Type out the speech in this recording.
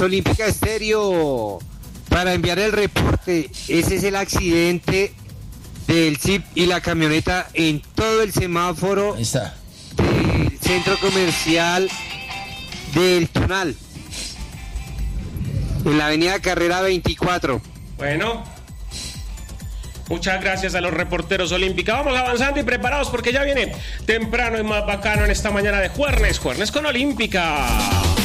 Olímpica Estéreo para enviar el reporte. Ese es el accidente del Jeep y la camioneta en todo el semáforo Ahí está. del centro comercial del Tunal, en la avenida Carrera 24. Bueno, muchas gracias a los reporteros Olímpica. Vamos avanzando y preparados porque ya viene temprano y más bacano en esta mañana de Juernes con Olímpica.